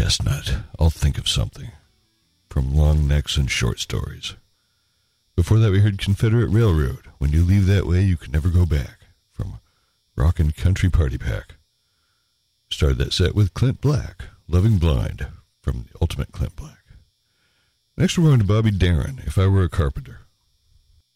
chestnut. I'll think of something. From Long Necks and Short Stories. Before that, we heard Confederate Railroad. When you leave that way, you can never go back. From Rockin' Country Party Pack. Started that set with Clint Black, Loving Blind, from the Ultimate Clint Black. Next, we're going to Bobby Darin, If I Were a Carpenter.